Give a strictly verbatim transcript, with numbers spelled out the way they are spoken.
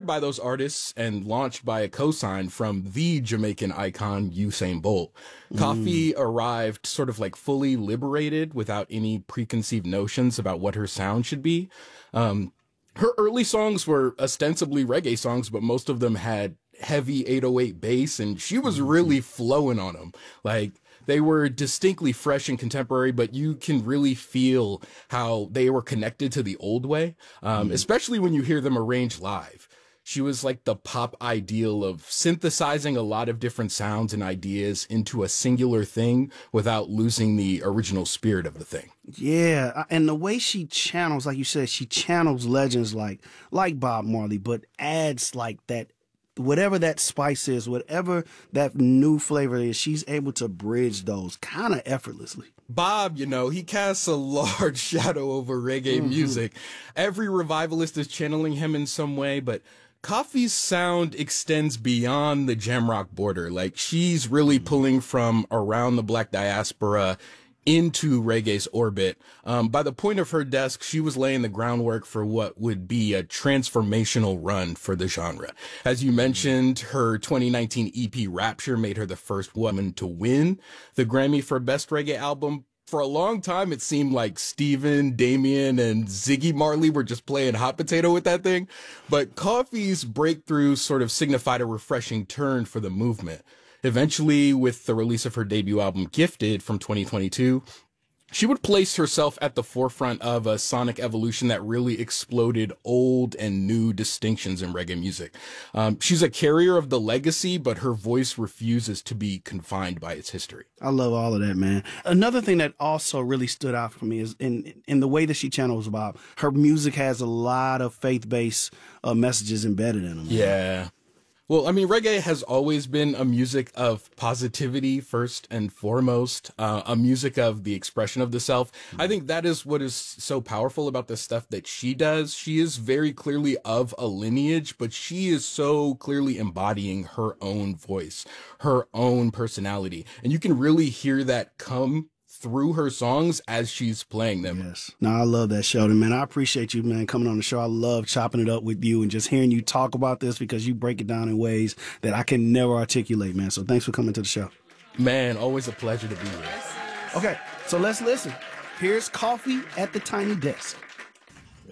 by those artists and launched by a cosign from the Jamaican icon Usain Bolt. Coffee mm. arrived sort of like fully liberated without any preconceived notions about what her sound should be. Um, her early songs were ostensibly reggae songs, but most of them had heavy eight oh eight bass, and she was really flowing on them. Like, they were distinctly fresh and contemporary, but you can really feel how they were connected to the old way, um, mm. especially when you hear them arranged live. She was like the pop ideal of synthesizing a lot of different sounds and ideas into a singular thing without losing the original spirit of the thing. Yeah, and the way she channels, like you said, she channels legends like like Bob Marley, but adds like that, whatever that spice is, whatever that new flavor is, she's able to bridge those kind of effortlessly. Bob, you know, he casts a large shadow over reggae mm-hmm. music. Every revivalist is channeling him in some way, but Coffee's sound extends beyond the Jamrock border. Like, she's really pulling from around the Black diaspora into reggae's orbit. Um, by the point of her desk, she was laying the groundwork for what would be a transformational run for the genre. As you mentioned, her twenty nineteen E P Rapture made her the first woman to win the Grammy for Best Reggae Album. For a long time, it seemed like Steven, Damien, and Ziggy Marley were just playing hot potato with that thing. But Coffee's breakthrough sort of signified a refreshing turn for the movement. Eventually, with the release of her debut album, Gifted, from twenty twenty-two, she would place herself at the forefront of a sonic evolution that really exploded old and new distinctions in reggae music. Um, she's a carrier of the legacy, but her voice refuses to be confined by its history. I love all of that, man. Another thing that also really stood out for me is in in the way that she channels Bob. Her music has a lot of faith-based uh, messages embedded in them. Yeah. Well, I mean, reggae has always been a music of positivity first and foremost, uh, a music of the expression of the self. I think that is what is so powerful about the stuff that she does. She is very clearly of a lineage, but she is so clearly embodying her own voice, her own personality. And you can really hear that come through her songs as she's playing them. Yes. No, I love that, Sheldon, man. I appreciate you, man, coming on the show. I love chopping it up with you and just hearing you talk about this because you break it down in ways that I can never articulate, man. So thanks for coming to the show. Man, always a pleasure to be here. Okay, so let's listen. Here's Coffee at the Tiny Desk.